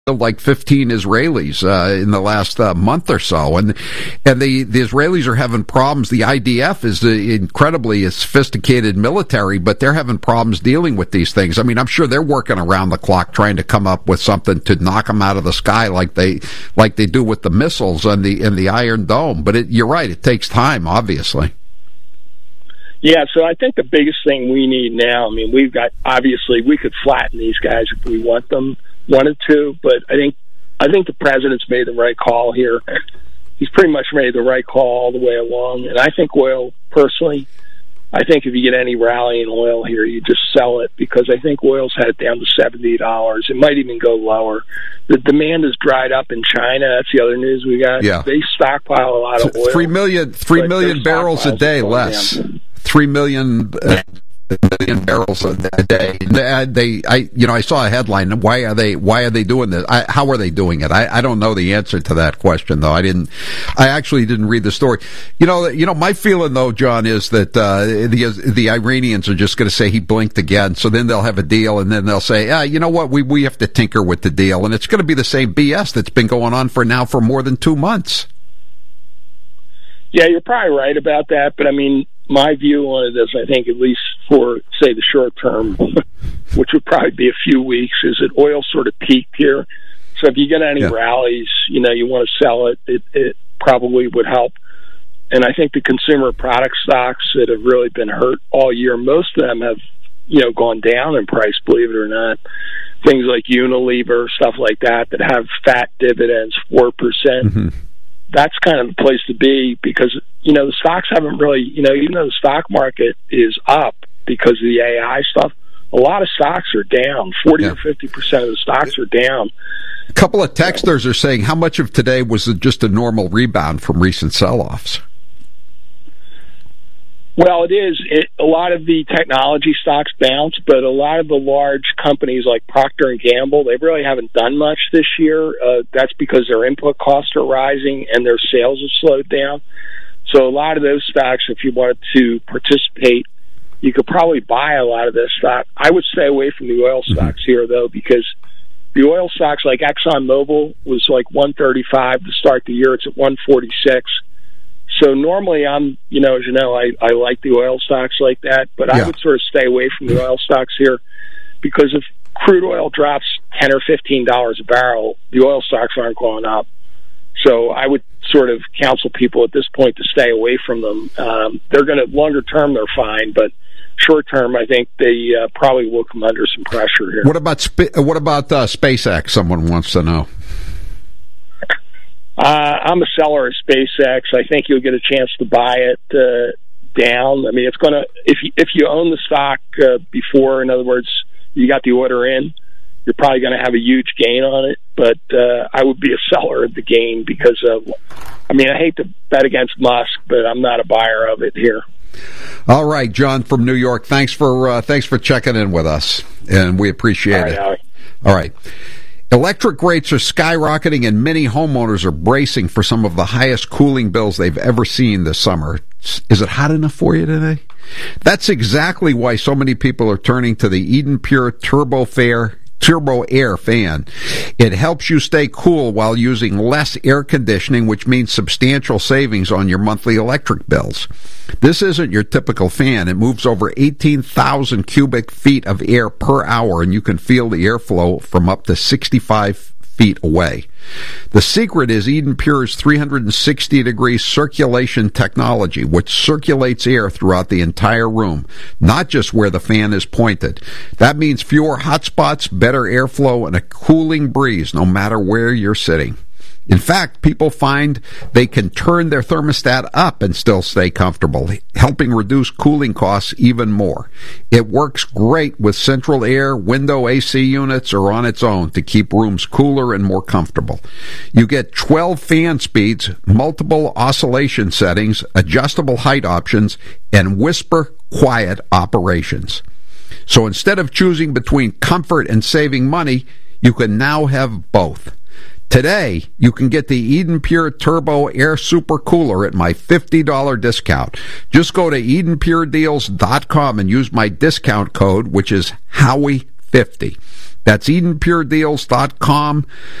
like 15 Israelis in the last month or so, and the Israelis are having problems. The IDF is incredibly sophisticated military, but they're having problems dealing with these things. I mean, I'm sure they're working around the clock trying to come up with something to knock them out of the sky, like they do with the missiles and the Iron Dome. But you're right; it takes time, obviously. Yeah, so I think the biggest thing we need now, I mean, we could flatten these guys if we wanted to, but I think the president's made the right call here. He's pretty much made the right call all the way along, and I think oil, personally, I think if you get any rally in oil here, you just sell it, because I think oil's headed down to $70. It might even go lower. The demand has dried up in China. That's the other news we got. Yeah. They stockpile a lot of oil. 3 million barrels a day less. 3 million barrels a day. I saw a headline. Why are they doing this? How are they doing it? I don't know the answer to that question, though. I actually didn't read the story. You know, my feeling though, John, is that the Iranians are just going to say he blinked again. So then they'll have a deal, and then they'll say, you know what, we have to tinker with the deal, and it's going to be the same BS that's been going on for more than 2 months. Yeah, you're probably right about that, but I mean, my view on it is, I think, at least for, say, the short term, which would probably be a few weeks, is that oil sort of peaked here. So if you get any rallies, you want to sell it, it probably would help. And I think the consumer product stocks that have really been hurt all year, most of them have, gone down in price, believe it or not. Things like Unilever, stuff like that have fat dividends, 4%. Mm-hmm. That's kind of the place to be, because, the stocks haven't really, even though the stock market is up because of the AI stuff, a lot of stocks are down. 40 or 50% of the stocks are down. A couple of texters are saying, how much of today was just a normal rebound from recent sell-offs? Well, it is. A lot of the technology stocks bounce, but a lot of the large companies like Procter & Gamble, they really haven't done much this year. That's because their input costs are rising and their sales have slowed down. So a lot of those stocks, if you wanted to participate, you could probably buy a lot of this stock. I would stay away from the oil stocks here, though, because the oil stocks like ExxonMobil was like 135 to start the year. It's at 146. So normally I'm, as you know, I like the oil stocks like that, but I would sort of stay away from the oil stocks here, because if crude oil drops $10 or $15 a barrel, the oil stocks aren't going up. So I would sort of counsel people at this point to stay away from them. They're going to, longer term, they're fine, but short term, I think they probably will come under some pressure here. What about SpaceX? Someone wants to know. I'm a seller of SpaceX. I think you'll get a chance to buy it down. I mean, it's going to, if you own the stock before, in other words, you got the order in, you're probably going to have a huge gain on it. But I would be a seller of the gain, because I hate to bet against Musk, but I'm not a buyer of it here. All right, John from New York. Thanks for checking in with us, and we appreciate it. All right. Electric rates are skyrocketing, and many homeowners are bracing for some of the highest cooling bills they've ever seen this summer. Is it hot enough for you today? That's exactly why so many people are turning to the Eden Pure Turbo Air fan. It helps you stay cool while using less air conditioning, which means substantial savings on your monthly electric bills. This isn't your typical fan. It moves over 18,000 cubic feet of air per hour, and you can feel the airflow from up to 65 feet away. The secret is Eden Pure's 360-degree circulation technology, which circulates air throughout the entire room, not just where the fan is pointed. That means fewer hot spots, better airflow, and a cooling breeze no matter where you're sitting. In fact, people find they can turn their thermostat up and still stay comfortable, helping reduce cooling costs even more. It works great with central air, window AC units, or on its own to keep rooms cooler and more comfortable. You get 12 fan speeds, multiple oscillation settings, adjustable height options, and whisper quiet operations. So instead of choosing between comfort and saving money, you can now have both. Today, you can get the Eden Pure Turbo Air Super Cooler at my $50 discount. Just go to EdenPureDeals.com and use my discount code, which is Howie50. That's EdenPureDeals.com.